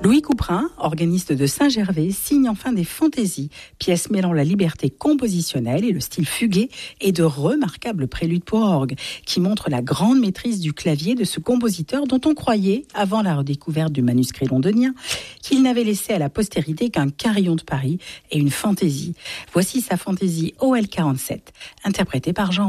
Louis Couperin, organiste de Saint-Gervais, signe enfin des fantaisies, pièces mêlant la liberté compositionnelle et le style fugué et de remarquables préludes pour orgue, qui montrent la grande maîtrise du clavier de ce compositeur dont on croyait, avant la redécouverte du manuscrit londonien, qu'il n'avait laissé à la postérité qu'un carillon de Paris et une fantaisie. Voici sa fantaisie OL 47, interprétée par Jean